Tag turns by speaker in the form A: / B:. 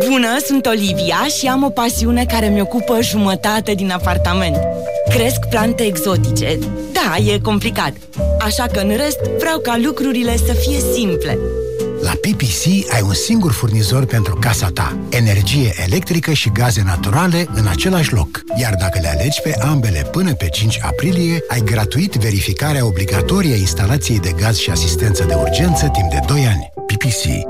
A: Bună, sunt Olivia și am o pasiune care mi-ocupă jumătate din apartament. Cresc plante exotice. Da, e complicat. Așa că în rest vreau ca lucrurile să fie simple.
B: La PPC ai un singur furnizor pentru casa ta. Energie electrică și gaze naturale în același loc. Iar dacă le alegi pe ambele până pe 5 aprilie, ai gratuit verificarea obligatorie a instalației de gaz și asistență de urgență timp de 2 ani. PPC.